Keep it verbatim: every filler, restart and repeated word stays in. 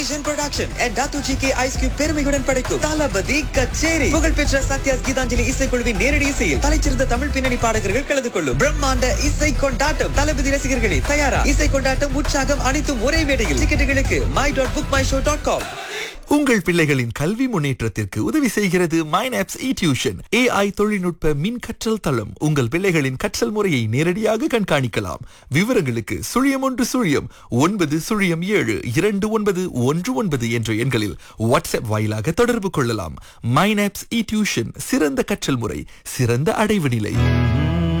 Production and Datu G K Ice Cube பெருமையுடன் படைக்கும் தளபதி கச்சேரி. புகழ்பெற்ற சத்யாஸ் கீதாஞ்சலி இசைக்குழுவின் நேரடி இசையில் தலைச்சிறந்த தமிழ் பின்னணி பாடகர்கள் கலந்து கொள்ளும் பிரம்மாண்ட இசை கொண்டாட்டம். தளபதி ரசிகர்களே தயாரா? இசை கொண்டாட்டம், உற்சாகம் அனைத்தும் ஒரே மேடையில். டிக்கெட்டுகளுக்கு my dot book my show dot com. உங்கள் பிள்ளைகளின் கல்வி முன்னேற்றத்திற்கு உதவி செய்கிறது மைனாப்ஸ் இ டியூஷன். ஏஐ தொழில்நுட்ப மின் கற்றல் தளம். உங்கள் பிள்ளைகளின் கற்றல் முறையை நேரடியாக கண்காணிக்கலாம். விவரங்களுக்கு சுழியம் ஒன்று சுழியம் ஒன்பது சுழியம் ஏழு இரண்டு ஒன்பது ஒன்று ஒன்பது என்ற எண்களில் வாட்ஸ்அப் வாயிலாக தொடர்பு கொள்ளலாம். மைனாப்ஸ் இ டியூஷன், சிறந்த கற்றல் முறை, சிறந்த அடைவு நிலை.